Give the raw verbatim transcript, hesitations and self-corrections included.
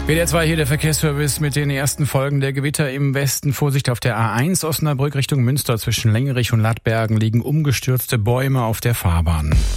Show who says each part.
Speaker 1: W D R zwei, hier der Verkehrsservice mit den ersten Folgen der Gewitter im Westen. Vorsicht auf der A eins Osnabrück Richtung Münster zwischen Lengerich und Lattbergen liegen umgestürzte Bäume auf der Fahrbahn.